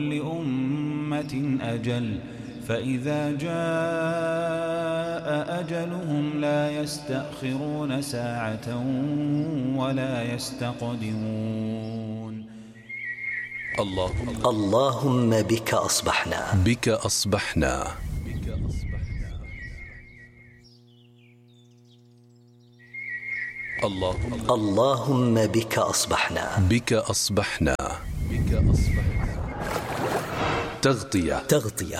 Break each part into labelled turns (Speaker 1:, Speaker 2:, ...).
Speaker 1: لأمة أجل فإذا جاء أجلهم لا يستأخرون ساعة ولا يستقدمون.
Speaker 2: اللهم بك أصبحنا اللهم بك أصبحنا تغطية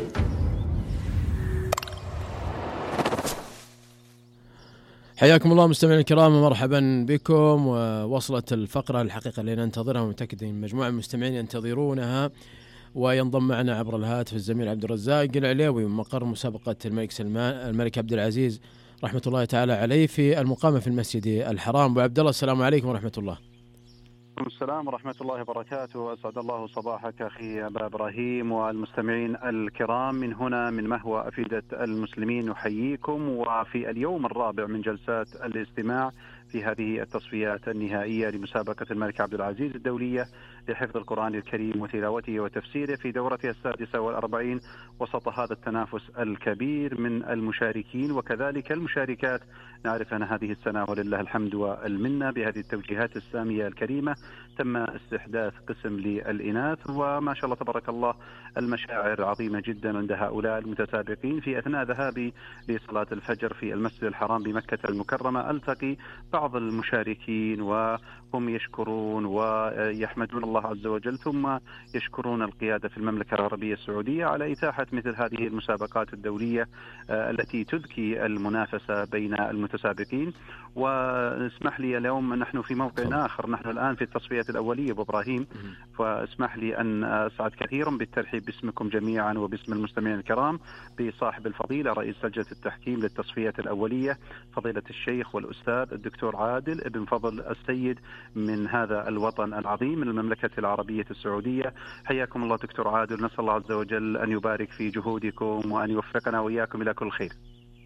Speaker 3: حياكم الله مستمعينا الكرام ومرحبا بكم. ووصلت الفقرة الحقيقة اللي ننتظرها ومتأكد أن مجموعة من المستمعين ينتظرونها، وينضم معنا عبر الهاتف الزميل عبد الرزاق العليوي من مقر مسابقة الملك عبد العزيز رحمة الله تعالى عليه في المقامة في المسجد الحرام. وعبد الله السلام عليكم ورحمة الله.
Speaker 4: السلام ورحمة الله وبركاته. أسعد الله صباحك أخي أبا إبراهيم والمستمعين الكرام من هنا من مهوى أفئدة المسلمين نحييكم، وفي اليوم الرابع من جلسات الاستماع في هذه التصفيات النهائية لمسابقة الملك عبد العزيز الدولية لحفظ القرآن الكريم وتلاوته وتفسيره في دورتها 46 وسط هذا التنافس الكبير من المشاركين وكذلك المشاركات. نعرف أن هذه السنة ولله الحمد والمنة بهذه التوجيهات السامية الكريمة تم استحداث قسم للإناث، وما شاء الله تبارك الله المشاعر عظيمة جدا عند هؤلاء المتسابقين. في أثناء ذهابي لصلاة الفجر في المسجد الحرام بمكة المكرمة ألتقي بعض المشاركين وهم يشكرون ويحمدون الله عز وجل ثم يشكرون القيادة في المملكة العربية السعودية على إتاحة مثل هذه المسابقات الدولية التي تذكي المنافسة بين المتسابقين. واسمح لي اليوم نحن في موقع آخر، نحن الآن في التصفيات الأولية أبو إبراهيم، فاسمح لي أن أسعد كثيرا بالترحيب باسمكم جميعا وباسم المستمعين الكرام بصاحب الفضيلة رئيس لجنة التحكيم للتصفيات الأولية فضيلة الشيخ والأستاذ الدكتور عادل ابن فضل السيد من هذا الوطن العظيم من المملكة العربية السعودية. حياكم الله دكتور عادل، نسأل الله عز وجل أن يبارك في جهودكم وأن يوفقنا وإياكم إلى كل خير.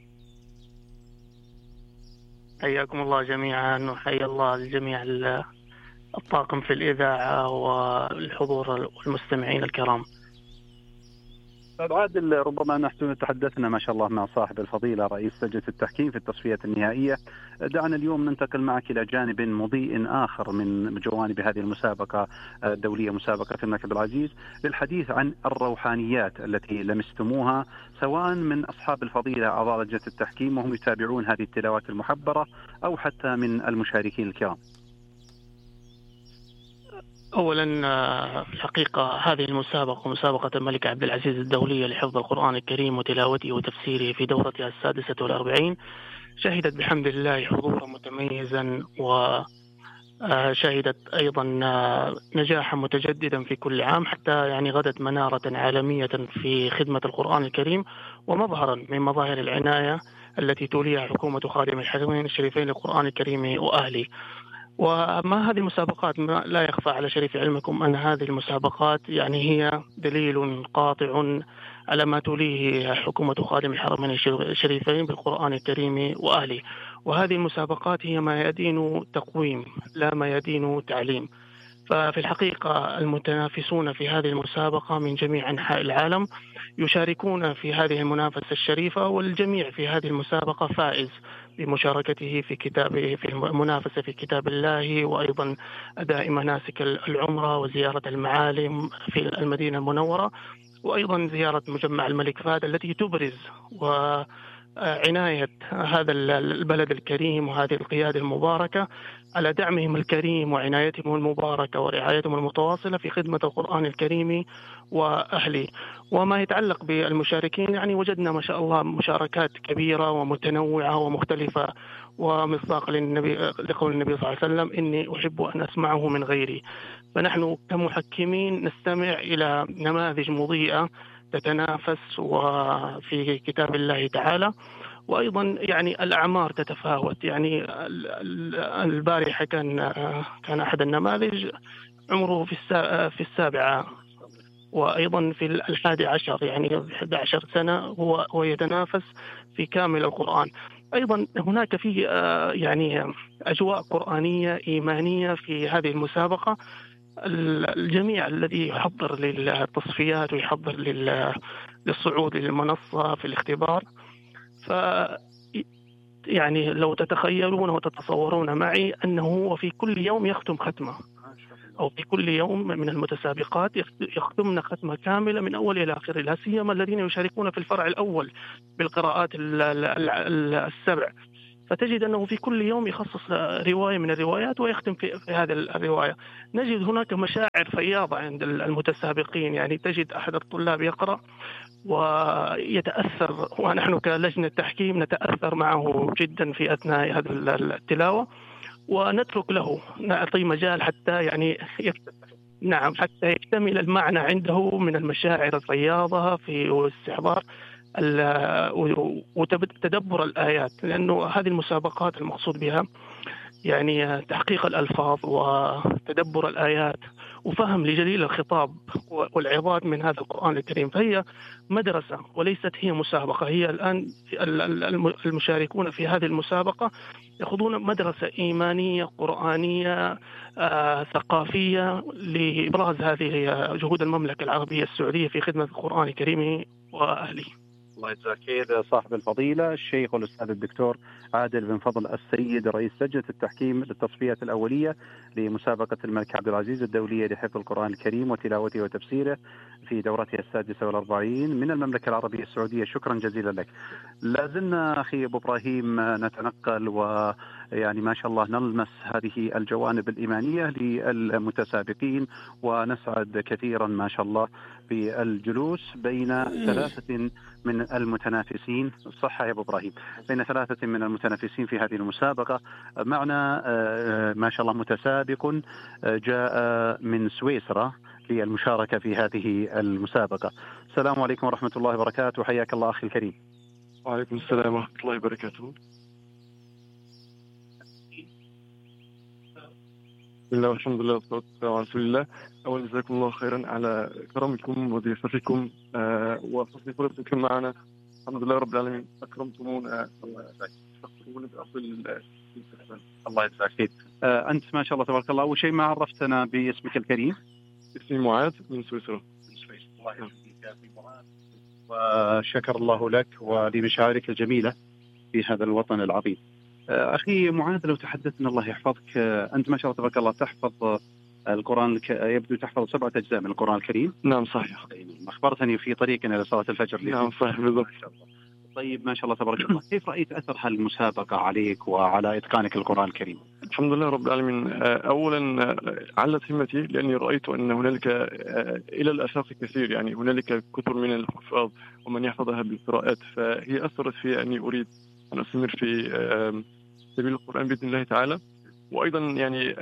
Speaker 5: حياكم الله جميعا وحيا الله الجميع الطاقم في الإذاعة والحضور والمستمعين الكرام.
Speaker 4: أستاذ عادل، ربما نحن تحدثنا ما شاء الله مع صاحب الفضيلة رئيس لجنة التحكيم في التصفيات النهائية. دعنا اليوم ننتقل معك إلى جانب مضيء آخر من جوانب هذه المسابقة الدولية، مسابقة الملك عبد العزيز، للحديث عن الروحانيات التي لمستموها سواء من أصحاب الفضيلة أعضاء لجنة التحكيم وهم يتابعون هذه التلاوات المحبرة أو حتى من المشاركين الكرام.
Speaker 5: أولا في الحقيقة هذه المسابقة مسابقة الملك عبد العزيز الدولية لحفظ القرآن الكريم وتلاوته وتفسيره في دورتها 46 شهدت بحمد الله حضورا متميزا، وشهدت أيضا نجاحا متجددا في كل عام، حتى يعني غدت منارة عالمية في خدمة القرآن الكريم ومظهرا من مظاهر العناية التي توليها حكومة خادم الحرمين الشريفين للقرآن الكريم وأهله. وما هذه المسابقات لا يخفى على شريف علمكم أن هذه المسابقات يعني هي دليل قاطع على ما توليه حكومة خادم الحرمين الشريفين بالقرآن الكريم وأهله. وهذه المسابقات هي ما يدين تقويم لا ما يدين تعليم. ففي الحقيقة المتنافسون في هذه المسابقة من جميع أنحاء العالم يشاركون في هذه المنافسة الشريفة، والجميع في هذه المسابقة فائز بمشاركته في كتابه في المنافسة في كتاب الله، وأيضا أداء مناسك العمرة وزيارة المعالم في المدينة المنورة، وأيضا زيارة مجمع الملك فهد التي تبرز وعناية هذا البلد الكريم وهذه القيادة المباركة على دعمهم الكريم وعنايتهم المباركة ورعايتهم المتواصلة في خدمة القرآن الكريم وأهله. وما يتعلق بالمشاركين يعني وجدنا ما شاء الله مشاركات كبيرة ومتنوعة ومختلفة، ومصداق لقول النبي صلى الله عليه وسلم إني أحب أن أسمعه من غيري. فنحن كمحكمين نستمع إلى نماذج مضيئة تتنافس وفي كتاب الله تعالى، وأيضا يعني الأعمار تتفاوت. يعني البارحة كان أحد النماذج عمره في 7، وأيضا في 11 يعني 11 سنة هو يتنافس في كامل القرآن. أيضا هناك في يعني أجواء قرآنية إيمانية في هذه المسابقة، الجميع الذي يحضر للتصفيات ويحضر للصعود للمنصة في الاختبار. ف يعني لو تتخيلون وتتصورون معي أنه هو في كل يوم يختم ختمة، أو في كل يوم من المتسابقات يختمن ختمة كاملة من أول إلى آخر، لا سيما الذين يشاركون في الفرع الأول بالقراءات السبع. فتجد أنه في كل يوم يخصص رواية من الروايات ويختم في هذه الرواية. نجد هناك مشاعر فياضة عند المتسابقين، يعني تجد أحد الطلاب يقرأ ويتأثر، ونحن كلجنة تحكيم نتأثر معه جدا في أثناء هذه التلاوة، ونترك له، نعطي مجال حتى يعني حتى يكتمل المعنى عنده من المشاعر الفياضة في استحضار وتدبر الآيات، لأنه هذه المسابقات المقصود بها يعني تحقيق الألفاظ وتدبر الآيات وفهم لجليل الخطاب والعظات من هذا القرآن الكريم. فهي مدرسة وليست هي مسابقة. هي الآن المشاركون في هذه المسابقة يأخذون مدرسة إيمانية قرآنية ثقافية لإبراز هذه جهود المملكة العربية السعودية في خدمة القرآن الكريم وأهله.
Speaker 4: الله يجزاك خير صاحب الفضيلة الشيخ والأستاذ الدكتور عادل بن فضل السيد، رئيس لجنة التحكيم للتصفيات الأولية لمسابقة الملك عبد العزيز الدولية لحفظ القرآن الكريم وتلاوته وتفسيره في دورتها 46 من المملكة العربية السعودية. شكرا جزيلا لك. لازلنا أخي أبو إبراهيم نتنقل ويعني ما شاء الله نلمس هذه الجوانب الإيمانية للمتسابقين، ونسعد كثيرا ما شاء الله بالجلوس بين ثلاثة من المتنافسين، صح يا أبو إبراهيم، بين ثلاثة من المتنافسين في هذه المسابقة. معنا ما شاء الله متسابق جاء من سويسرا للمشاركة في هذه المسابقة. السلام عليكم ورحمة الله وبركاته، حياك الله أخي الكريم.
Speaker 6: وعليكم السلام ورحمة الله وبركاته. بسم الله والحمد لله والصلاة والسلام على رسول الله. أولا جزاكم الله خيرا على كرمكم وضيافتكم وحسن فرصتكم معنا. الحمد لله رب العالمين، أكرمتمونا وتفقدونا بأفضل الاستقبال.
Speaker 4: الله يجزاك خير. أنت ما شاء الله تبارك الله، أول شيء ما عرفتنا باسمك الكريم.
Speaker 6: اسمي معاذ من سويسرا.
Speaker 4: الله يحفظك في معاذ، وشكر الله لك ولمشاعرك الجميلة في هذا الوطن العظيم. أخي معاذ، لو تحدثنا الله يحفظك، أنت ما شاء الله تبارك الله تحفظ القرآن يبدو تحفظ 7 أجزاء من القرآن الكريم.
Speaker 6: نعم صحيح.
Speaker 4: أخبرتني في طريقنا لصلاة الفجر.
Speaker 6: نعم صحيح بالضبط.
Speaker 4: طيب ما شاء الله تبارك الله، كيف رأيت أثر هالمسابقة عليك وعلى إتقانك القرآن الكريم؟
Speaker 6: الحمد لله رب العالمين. أولا علت همتي لأني رأيت أن هنالك إلى الآفاق كثير، يعني هنالك كثر من الحفاظ ومن يحفظها بالقراءات، فهي أثرت في أني أريد أن أستمر في سبيل القرآن بإذن الله تعالى. وأيضا يعني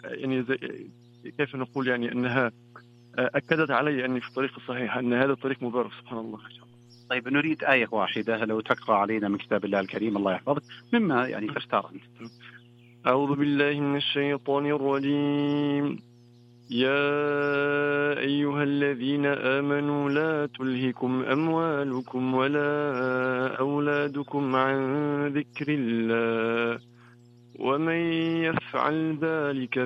Speaker 6: كيف نقول يعني أنها أكدت علي أني في الطريق الصحيح، أن هذا الطريق مبارك سبحان الله.
Speaker 4: طيب نريد آية واحدة لو تقرأ علينا من كتاب الله الكريم الله يحفظك، مما يعني تختار أنت.
Speaker 6: أعوذ بالله من الشيطان الرجيم. يا أيها الذين آمنوا لا تلهكم أموالكم ولا أولادكم عن ذكر الله ومن يفعل ذلك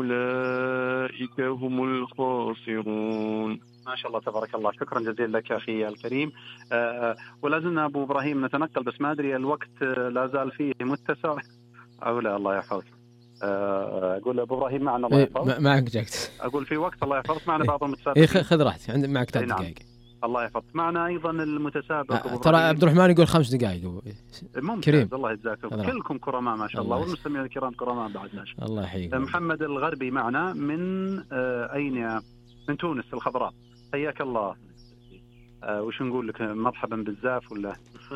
Speaker 6: فأولئك هم الخاسرون.
Speaker 4: ما شاء الله تبارك الله، شكرا جزيلا لك أخي الكريم. ولازلنا أبو إبراهيم نتنقل، بس ما أدري الوقت لا زال فيه متسع أو لا. الله يحفظك. أقول أبو إبراهيم معنا الله يحفظك.
Speaker 3: معك جاكت.
Speaker 4: أقول في وقت الله يحفظك، معنا بعض المتسابقين.
Speaker 3: خذ راحتك، عندك معك 3 دقائق.
Speaker 4: الله يحفظك. معنا أيضا المتسابق
Speaker 3: ترى عبد الرحمن يقول 5 دقائق.
Speaker 4: ممتاز، الله يجزاكم كلكم كرماء ما شاء الله، والمستمعين الكرام كرماء بعد ما شاء الله.
Speaker 3: الله يحييك.
Speaker 4: محمد الغربي معنا من أين؟ من تونس الخضراء. حياك الله. وش نقول لك، مرحبا بالزاف ولا؟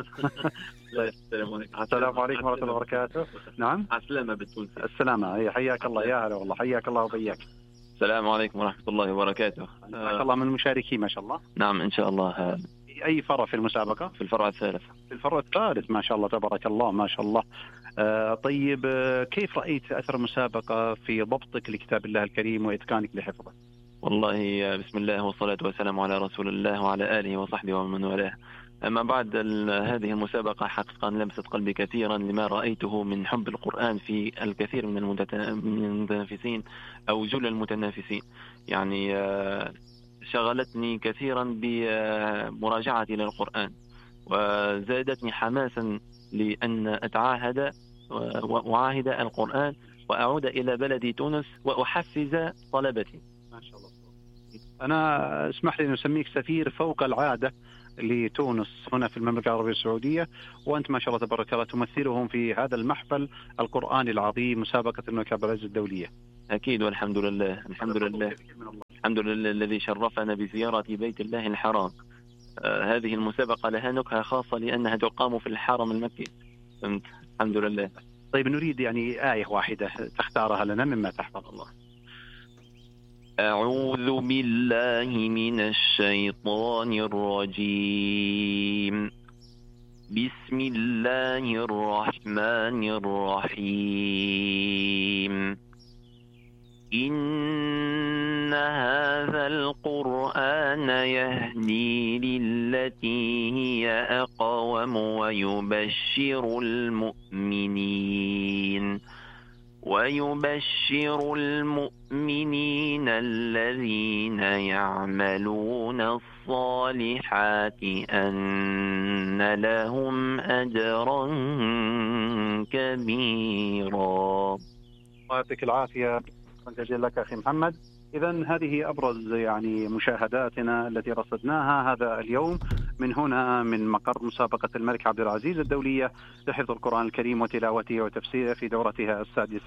Speaker 4: السلام عليكم ورحمة الله وبركاته. نعم
Speaker 7: السلامة بالتونسي.
Speaker 4: السلامة، حياك الله. يا هلا والله، حياك الله وبياك.
Speaker 7: السلام عليكم ورحمة الله وبركاته.
Speaker 4: ما شاء الله من المشاركين ما شاء الله.
Speaker 7: نعم إن شاء الله.
Speaker 4: أي فرع في المسابقة؟
Speaker 7: في الفرع الثالث.
Speaker 4: في الفرع الثالث ما شاء الله تبارك الله ما شاء الله. طيب كيف رأيت أثر المسابقة في ضبطك لكتاب الله الكريم وإتقانك لحفظه؟
Speaker 7: والله بسم الله والصلاة والسلام على رسول الله وعلى آله وصحبه ومن والاه. أما بعد، هذه المسابقة حقيقة لمست قلبي كثيرا لما رأيته من حب القرآن في الكثير من المتنافسين أو جل المتنافسين. يعني شغلتني كثيرا بمراجعتي للقرآن، وزادتني حماسا لأن أتعاهد وأعاهد القرآن وأعود إلى بلدي تونس وأحفز طلبتي.
Speaker 4: ما شاء الله. أنا اسمح لي أن أسميك سفير فوق العادة لتونس هنا في المملكة العربية السعودية، وأنت ما شاء الله تبارك الله تمثلهم في هذا المحفل القرآني العظيم، مسابقة الملك عبد العزيز الدولية.
Speaker 7: أكيد، والحمد لله. الحمد لله الذي شرفنا بزيارة بيت الله الحرام. هذه المسابقة لها نكهة خاصة لأنها تقام في الحرم المكي. الحمد لله.
Speaker 4: طيب، نريد يعني آية واحدة تختارها لنا مما تحفظ الله.
Speaker 7: أعوذ بالله من الشيطان الرجيم. بسم الله الرحمن الرحيم. إن هذا القرآن يهدي للتي هي أقوم ويبشر المؤمنين الذين يعملون الصالحات أن لهم أجرا كبيرا.
Speaker 4: يعطيك العافية جزيلا لك أخي محمد. إذن هذه أبرز يعني مشاهداتنا التي رصدناها هذا اليوم من هنا من مقر مسابقة الملك عبد العزيز الدولية لحفظ القرآن الكريم وتلاوته وتفسيره في دورتها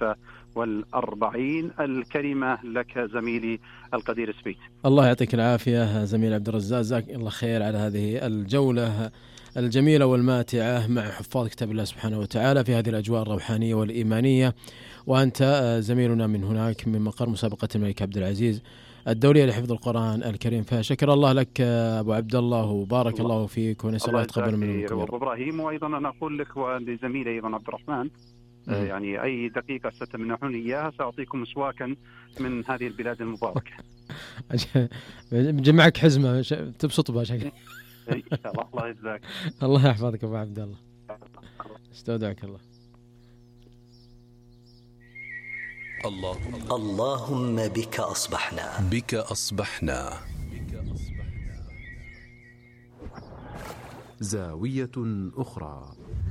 Speaker 4: 46. الكلمة لك زميلي القدير سبيت.
Speaker 3: الله يعطيك العافية زميل عبد الرزاق، جزاك الله خير على هذه الجولة الجميلة والماتعة مع حفاظ كتاب الله سبحانه وتعالى في هذه الأجواء الروحانية والإيمانية، وأنت زميلنا من هناك من مقر مسابقة الملك عبد العزيز الدولية لحفظ القرآن الكريم. فشكر الله لك أبو عبد الله وبارك الله فيك، ونسأل الله يتقبل منكم
Speaker 4: أبو إبراهيم. وأيضا أنا أقول لك ولزميلي أيضا عبد الرحمن يعني أي دقيقة ستمنحوني إياها سأعطيكم مسواكا من هذه البلاد المباركة.
Speaker 3: بجمعك حزمة تبسط بها شكل.
Speaker 4: إن شاء الله. الله يجزاك.
Speaker 3: الله يحفظك أبو عبد الله، استودعك الله.
Speaker 2: اللهم بك أصبحنا.
Speaker 8: زاوية أخرى.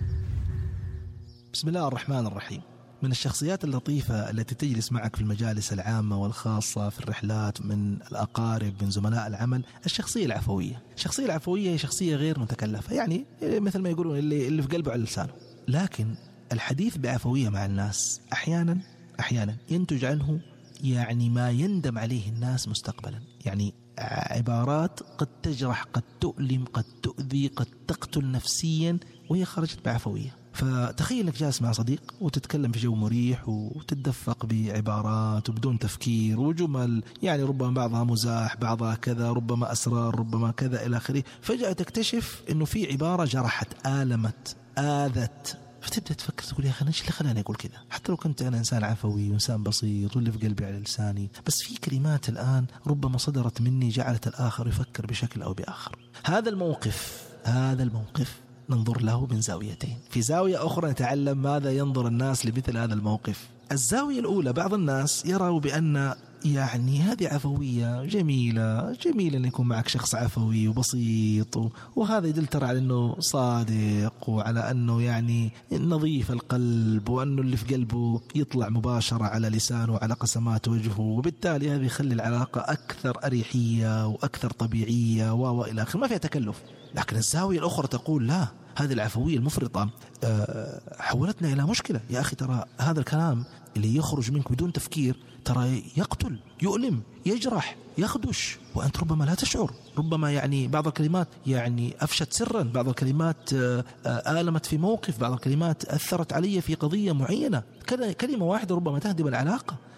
Speaker 9: بسم الله الرحمن الرحيم. من الشخصيات اللطيفة التي تجلس معك في المجالس العامة والخاصة، في الرحلات، من الأقارب، من زملاء العمل، الشخصية العفوية. الشخصية العفوية هي شخصية غير متكلفة، يعني مثل ما يقولون اللي في قلبه على لسانه. لكن الحديث بعفوية مع الناس أحيانا ينتج عنه يعني ما يندم عليه الناس مستقبلا، يعني عبارات قد تجرح، قد تؤلم، قد تؤذي، قد تقتل نفسيا وهي خرجت بعفوية. فتخيل انك جالس مع صديق وتتكلم في جو مريح وتتدفق بعبارات وبدون تفكير وجمل، يعني ربما بعضها مزاح، بعضها كذا، ربما أسرار، ربما كذا إلى آخره. فجأة تكتشف إنه في عبارة جرحت، آلمت، آذت، فتبدأ تفكر تقول يا أخي إيش اللي خلاني أقول كذا؟ حتى لو كنت أنا إنسان عفوي وإنسان بسيط واللي في قلبي على لساني، بس في كلمات الآن ربما صدرت مني جعلت الآخر يفكر بشكل أو بآخر. هذا الموقف ننظر له من زاويتين. في زاوية أخرى نتعلم ماذا ينظر الناس لمثل هذا الموقف. الزاوية الأولى، بعض الناس يروا بأن يعني هذه عفوية جميلة أن يكون معك شخص عفوي وبسيط، وهذا يدل ترى على أنه صادق وعلى أنه يعني نظيف القلب، وأنه اللي في قلبه يطلع مباشرة على لسانه وعلى قسمات وجهه، وبالتالي هذا يخلي العلاقة أكثر أريحية وأكثر طبيعية وإلى آخره، ما فيها تكلف. لكن الزاوية الأخرى تقول لا، هذه العفوية المفرطة حولتنا إلى مشكلة. يا أخي ترى هذا الكلام اللي يخرج منك بدون تفكير ترى يقتل، يؤلم، يجرح، يخدش، وأنت ربما لا تشعر. ربما يعني بعض الكلمات يعني أفشت سرا، بعض الكلمات آلمت في موقف، بعض الكلمات أثرت علي في قضية معينة. كلمة واحدة ربما تهدم العلاقة.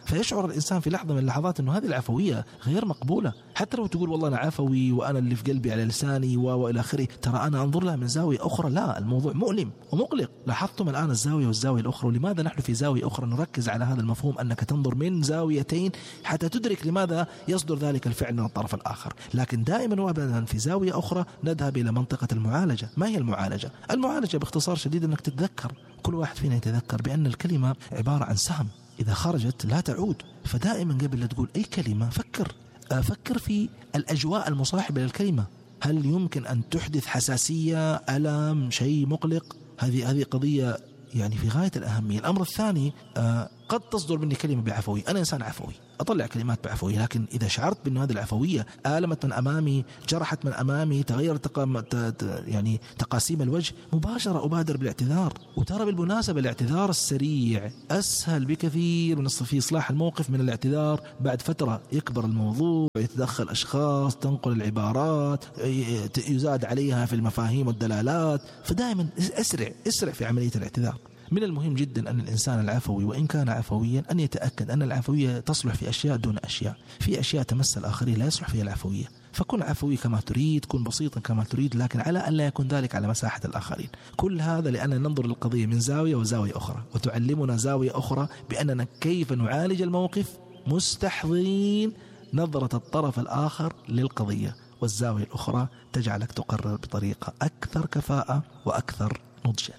Speaker 9: فيشعر الإنسان في لحظة من اللحظات أنه هذه العفوية غير مقبولة. حتى لو تقول والله أنا عفوي وأنا اللي في قلبي على لساني وإلى آخره، ترى أنا أنظر لها من زاوية أخرى، لا، الموضوع مؤلم ومقلق. لاحظتم الآن الزاوية والزاوية الأخرى، ولماذا نحن في زاوية أخرى؟ نركز على هذا المفهوم أنك تنظر من زاويتين حتى تدرك لماذا يصدر ذلك الفعل من الطرف الآخر. لكن دائما وابدا في زاوية أخرى نذهب إلى منطقة المعالجة. ما هي المعالجة؟ المعالجة باختصار شديد أنك تتذكر، كل واحد فينا يتذكر بأن الكلمة عبارة عن سهم، إذا خرجت لا تعود. فدائما قبل لا تقول أي كلمة فكر في الأجواء المصاحبة للكلمة. هل يمكن أن تحدث حساسية، ألم، شيء مقلق؟ هذه قضية يعني في غاية الأهمية. الأمر الثاني، قد تصدر مني كلمة بعفوي، أنا إنسان عفوي أطلع كلمات بعفوي، لكن إذا شعرت بأن هذه العفوية آلمت من أمامي، جرحت من أمامي، تغيرت يعني تقاسيم الوجه، مباشرة أبادر بالاعتذار. وترى بالمناسبة الاعتذار السريع أسهل بكثير من في إصلاح الموقف من الاعتذار بعد فترة يكبر الموضوع، يتدخل أشخاص، تنقل العبارات، يزاد عليها في المفاهيم والدلالات. فدائما اسرع في عملية الاعتذار. من المهم جدا أن الإنسان العفوي وإن كان عفويا أن يتأكد أن العفوية تصلح في أشياء دون أشياء. في أشياء تمس الآخرين لا يصلح فيها العفوية، فكن عفوي كما تريد، كن بسيطا كما تريد، لكن على أن لا يكون ذلك على مساحة الآخرين. كل هذا لأننا ننظر للقضية من زاوية وزاوية أخرى، وتعلمنا زاوية أخرى بأننا كيف نعالج الموقف مستحضرين نظرة الطرف الآخر للقضية، والزاوية الأخرى تجعلك تقرر بطريقة أكثر كفاءة وأكثر نضجا.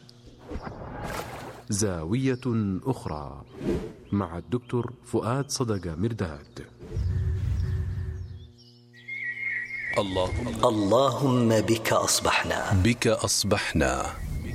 Speaker 8: زاوية أخرى مع الدكتور فؤاد صدقة مرداد.
Speaker 2: اللهم بك أصبحنا.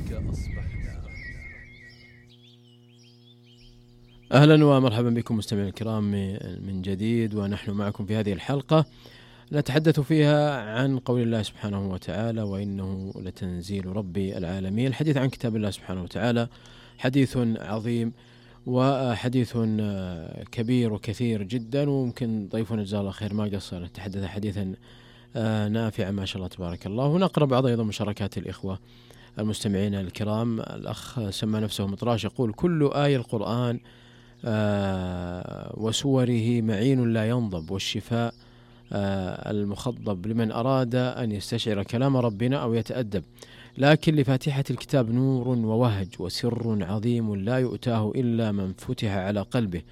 Speaker 3: أهلا ومرحبا بكم مستمعين الكرام من جديد، ونحن معكم في هذه الحلقة نتحدث فيها عن قول الله سبحانه وتعالى: وإنه لتنزيل رب العالمين. الحديث عن كتاب الله سبحانه وتعالى حديث عظيم وحديث كبير وكثير جدا، وممكن ضيفنا جزاه الله خير ما قصر نتحدث حديثا نافعا ما شاء الله تبارك الله. ونقرأ بعض أيضا مشاركات الإخوة المستمعين الكرام. الأخ سمى نفسه مطراش يقول: كل آية القرآن وسوره معين لا ينضب، والشفاء المخضب لمن أراد أن يستشعر كلام ربنا أو يتأدب، لكن لفاتحة الكتاب نور ووهج وسر عظيم لا يؤتاه إلا من فتح على قلبه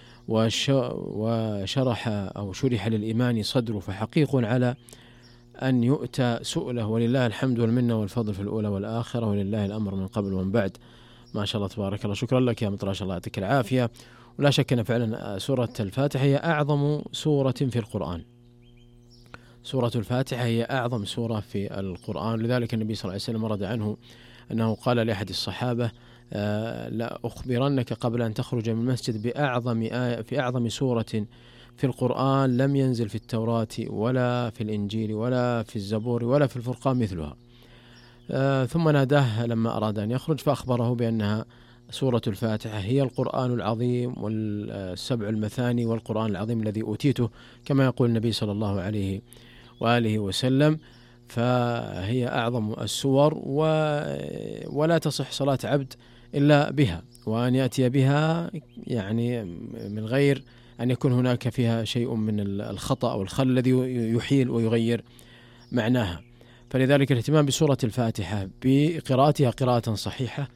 Speaker 3: وشرح للإيمان صدره، فحقيق على أن يؤتى سؤله، ولله الحمد والمنة والفضل في الأولى والآخرة، ولله الأمر من قبل ومن بعد. ما شاء الله تبارك الله. شكرا لك يا مطراش، الله يعطيك العافية. ولا شك أن فعلا سورة الفاتحة هي أعظم سورة في القرآن. سورة الفاتحة هي أعظم سورة في القرآن، لذلك النبي صلى الله عليه وسلم ورد عنه أنه قال لأحد الصحابة: لا أخبرنك قبل أن تخرج من المسجد بأعظم آية في أعظم سورة في القرآن لم ينزل في التوراة ولا في الإنجيل ولا في الزبور ولا في الفرقان مثلها. ثم ناداه لما أراد أن يخرج فأخبره بأنها سورة الفاتحة هي القرآن العظيم والسبع المثاني والقرآن العظيم الذي أوتيته، كما يقول النبي صلى الله عليه وآله وسلم. فهي أعظم السور ولا تصح صلاة عبد إلا بها، وأن يأتي بها يعني من غير أن يكون هناك فيها شيء من الخطأ أو الخلل الذي يحيل ويغير معناها. فلذلك الاهتمام بسورة الفاتحة بقراءتها قراءة صحيحة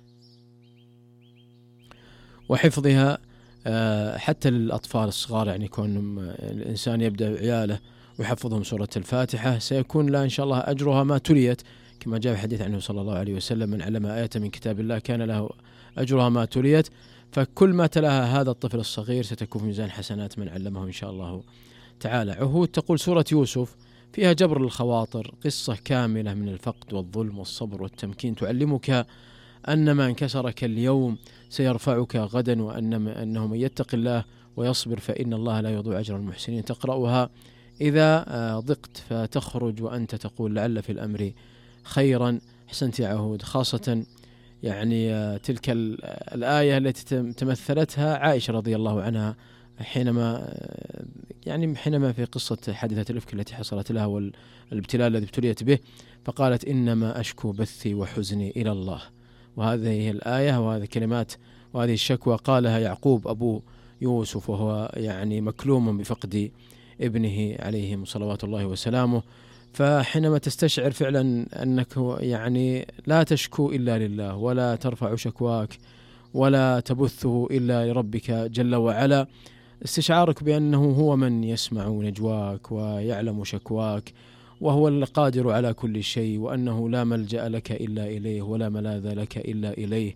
Speaker 3: وحفظها حتى للأطفال الصغار، يعني يكون الإنسان يبدأ عياله ويحفظهم سورة الفاتحة سيكون لا إن شاء الله أجرها ما تليت، كما جاء في حديث عنه صلى الله عليه وسلم: من علم آية من كتاب الله كان له أجرها ما تليت. فكل ما تلاها هذا الطفل الصغير ستكون في ميزان حسنات من علمه إن شاء الله تعالى. عهود تقول سورة يوسف فيها جبر الخواطر، قصة كاملة من الفقد والظلم والصبر والتمكين، تعلمك أن ما انكسرك اليوم سيرفعك غدا، وأنه من يتق الله ويصبر فإن الله لا يضيع أجر المحسنين. تقرأها إذا ضقت فتخرج وأنت تقول لعل في الأمر خيرا. حسنت يا عهود، خاصة يعني تلك الآية التي تمثلتها عائشة رضي الله عنها حينما في قصة حادثة الإفك التي حصلت لها والابتلاء الذي ابتليت به، فقالت: إنما أشكو بثي وحزني إلى الله. وهذه الآية وهذه الكلمات وهذه الشكوى قالها يعقوب أبو يوسف وهو يعني مكلوم بفقد ابنه عليهم صلوات الله وسلامه. فحينما تستشعر فعلا أنك يعني لا تشكو إلا لله ولا ترفع شكواك ولا تبثه إلا لربك جل وعلا، استشعارك بأنه هو من يسمع نجواك ويعلم شكواك وهو القادر على كل شيء، وأنه لا ملجأ لك إلا إليه ولا ملاذ لك إلا إليه،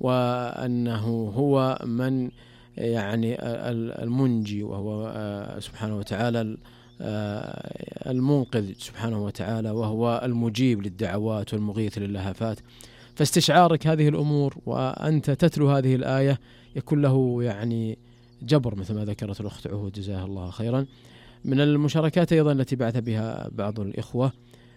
Speaker 3: وأنه هو من يعني المنجي، وهو سبحانه وتعالى المنقذ سبحانه وتعالى، وهو المجيب للدعوات والمغيث للهفات. فاستشعارك هذه الأمور وأنت تتلو هذه الآية يكون له يعني جبر، مثل ما ذكرت الأخت عهود جزاها الله خيرا. من المشاركات أيضا التي بعث بها بعض الإخوة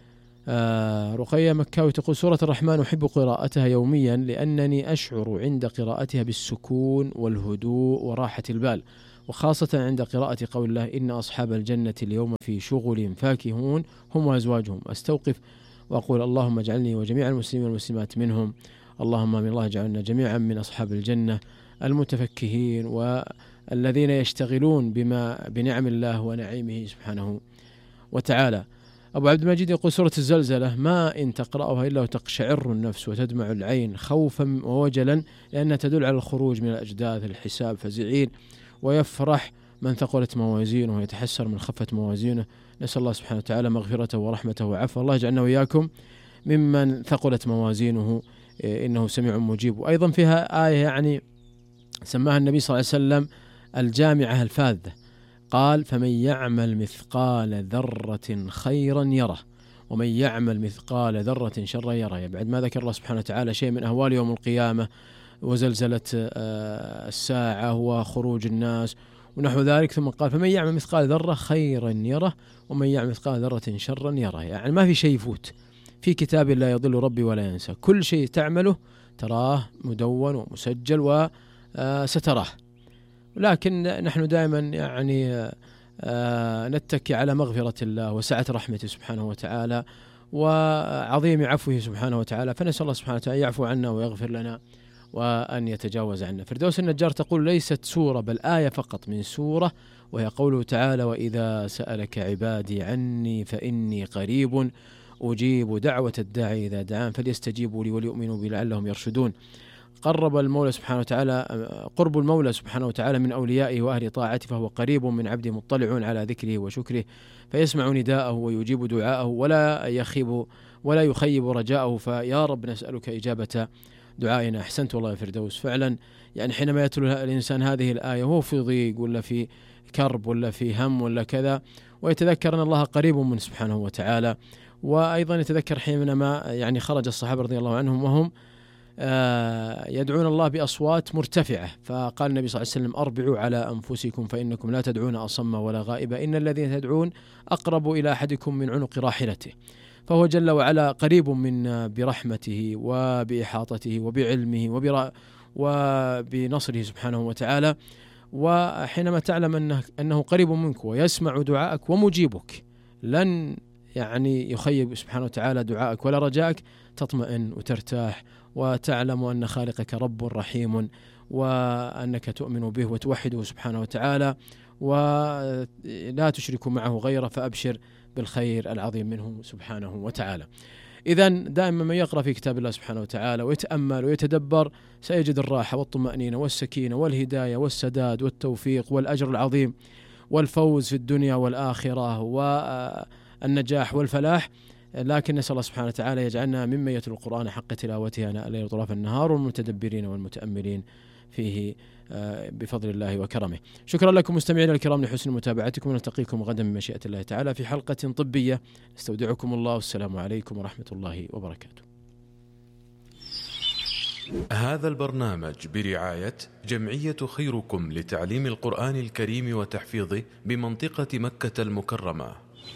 Speaker 3: رقية مكاوي تقول: سورة الرحمن أحب قراءتها يوميا لأنني أشعر عند قراءتها بالسكون والهدوء وراحة البال، وخاصة عند قراءة قول الله: إن أصحاب الجنة اليوم في شغل فاكهون هم وأزواجهم. أستوقف وأقول: اللهم اجعلني وجميع المسلمين والمسلمات منهم، اللهم من الله اجعلنا جميعا من أصحاب الجنة المتفكهين والذين يشتغلون بنعم الله ونعيمه سبحانه وتعالى. أبو عبد المجيد يقول: سورة الزلزلة ما إن تقرأها إلا وتقشعر النفس وتدمع العين خوفا ووجلا، لأنها تدل على الخروج من الأجداث الحساب فزعين، ويفرح من ثقلت موازينه ويتحسر من خفت موازينه. نسأل الله سبحانه وتعالى مغفرته ورحمته وعفو. الله يجعلنا وإياكم ممن ثقلت موازينه إنه سميع مجيب. وأيضا فيها آية يعني سماها النبي صلى الله عليه وسلم الجامعة الفاذة، قال: فمن يعمل مثقال ذرة خيرا يره ومن يعمل مثقال ذرة شرا يره. يعني بعد ما ذكر الله سبحانه وتعالى شيء من أهوال يوم القيامة وزلزلة الساعة وخروج الناس ونحو ذلك، ثم قال: فمن يعمل مثقال ذرة خيرا يره ومن يعمل مثقال ذرة شرا يره. يعني ما في شيء يفوت في كتاب لا يضل ربي ولا ينسى، كل شيء تعمله تراه مدون ومسجل وستراه. لكن نحن دائما يعني نتكي على مغفرة الله وسعة رحمته سبحانه وتعالى وعظيم عفوه سبحانه وتعالى، فنسأل الله سبحانه وتعالى يعفو عنا ويغفر لنا وأن يتجاوز عنا. فردوس النجار تقول: ليست سورة بل آية فقط من سورة، وهي قوله تعالى: وإذا سألك عبادي عني فإني قريب أجيب دعوة الداعي إذا دعان فليستجيبوا لي وليؤمنوا بي لعلهم يرشدون. قرب المولى سبحانه وتعالى قرب المولى سبحانه وتعالى من أوليائه وأهل طاعته، فهو قريب من عبده مطلع على ذكره وشكره، فيسمع نداءه ويجيب دعاءه ولا يخيب رجاءه. فيا رب نسألك إجابة دعائنا. أحسنت والله يا فردوس. فعلا يعني حينما يتلو الإنسان هذه الآية وهو في ضيق ولا في كرب ولا في هم ولا كذا، ويتذكر أن الله قريب من سبحانه وتعالى. وأيضا يتذكر حينما يعني خرج الصحابة رضي الله عنهم وهم يدعون الله بأصوات مرتفعة، فقال النبي صلى الله عليه وسلم: أربعوا على أنفسكم فإنكم لا تدعون أصم ولا غائبا، إن الذين تدعون أقرب إلى أحدكم من عنق راحلته. فهو جل وعلا قريب منا برحمته وبإحاطته وبعلمه وبنصره سبحانه وتعالى. وحينما تعلم أنه قريب منك ويسمع دعاءك ومجيبك، لن يعني يخيب سبحانه وتعالى دعاءك ولا رجاءك، تطمئن وترتاح وتعلم أن خالقك رب رحيم، وأنك تؤمن به وتوحده سبحانه وتعالى ولا تشرك معه غيره، فأبشر بالخير العظيم منه سبحانه وتعالى. إذن دائما من يقرأ في كتاب الله سبحانه وتعالى ويتأمل ويتدبر سيجد الراحة والطمأنينة والسكينة والهداية والسداد والتوفيق والأجر العظيم والفوز في الدنيا والآخرة والنجاح والفلاح. لكن نسأل الله سبحانه وتعالى يجعلنا ممن يتلو القرآن حق تلاوته آناء الليل وأطراف النهار، والمتدبرين والمتأملين فيه بفضل الله وكرمه. شكرا لكم مستمعينا الكرام لحسن متابعتكم، ونلتقيكم غدا بمشيئة الله تعالى في حلقة طبية. استودعكم الله، والسلام عليكم ورحمة الله وبركاته.
Speaker 8: هذا البرنامج برعاية جمعية خيركم لتعليم القرآن الكريم وتحفيظه بمنطقة مكة المكرمة.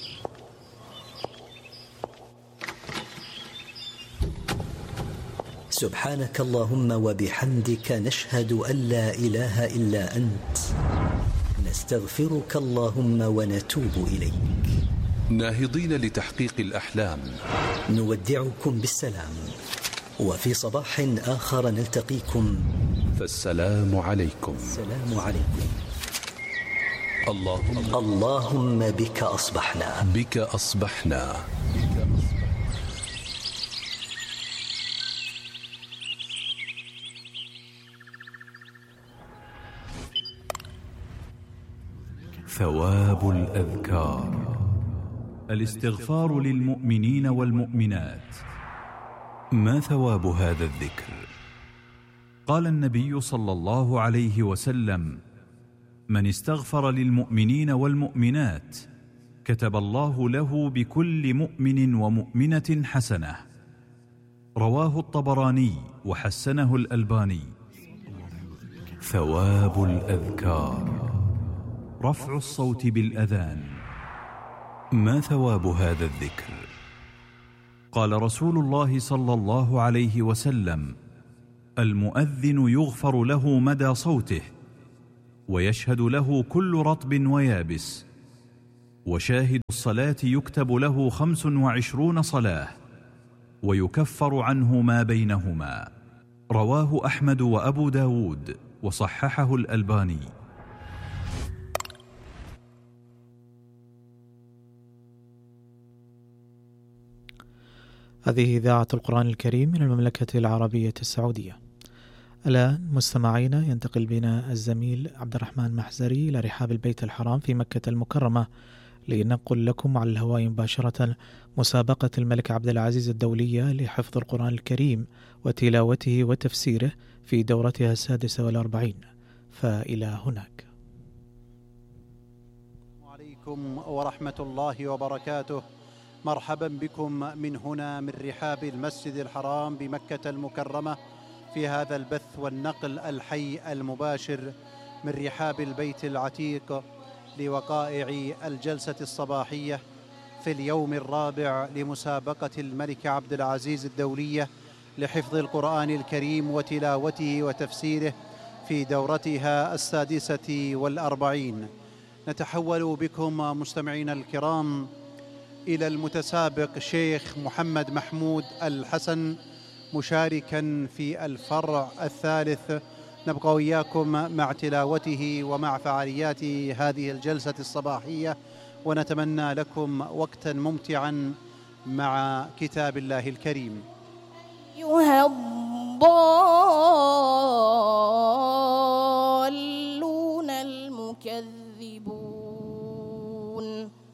Speaker 2: سبحانك اللهم وبحمدك نشهد أن لا إله إلا أنت، نستغفرك اللهم ونتوب إليك.
Speaker 8: ناهضين لتحقيق الأحلام،
Speaker 2: نودعكم بالسلام، وفي صباح آخر نلتقيكم
Speaker 8: فالسلام عليكم.
Speaker 2: السلام عليكم. اللهم بك أصبحنا.
Speaker 8: بك أصبحنا.
Speaker 1: ثواب الأذكار. الاستغفار للمؤمنين والمؤمنات. ما ثواب هذا الذكر؟ قال النبي صلى الله عليه وسلم: من استغفر للمؤمنين والمؤمنات كتب الله له بكل مؤمن ومؤمنة حسنة. رواه الطبراني وحسنه الألباني. ثواب الأذكار: رفع الصوت بالأذان. ما ثواب هذا الذكر؟ قال رسول الله صلى الله عليه وسلم: المؤذن يغفر له مدى صوته، ويشهد له كل رطب ويابس، وشاهد الصلاة يكتب له 25 صلاة، ويكفر عنه ما بينهما. رواه أحمد وأبو داود وصححه الألباني.
Speaker 10: هذه إذاعة القرآن الكريم من المملكة العربية السعودية. الآن مستمعينا ينتقل بنا الزميل عبد الرحمن محزري إلى رحاب البيت الحرام في مكة المكرمة لننقل لكم على الهواء مباشرة مسابقة الملك عبد العزيز الدولية لحفظ القرآن الكريم وتلاوته وتفسيره في دورتها 46. فإلى هناك.
Speaker 11: السلام عليكم ورحمة الله وبركاته. مرحبا بكم من هنا من رحاب المسجد الحرام بمكة المكرمة في هذا البث والنقل الحي المباشر من رحاب البيت العتيق لوقائع الجلسة الصباحية في اليوم الرابع لمسابقة الملك عبد العزيز الدولية لحفظ القرآن الكريم وتلاوته وتفسيره في دورتها 46. نتحول بكم مستمعينا الكرام إلى المتسابق شيخ محمد محمود الحسن مشاركا في الفرع الثالث. نبقى وياكم مع تلاوته ومع فعاليات هذه الجلسة الصباحية، ونتمنى لكم وقتا ممتعا مع كتاب الله الكريم.
Speaker 12: أيها الضالون المكذبون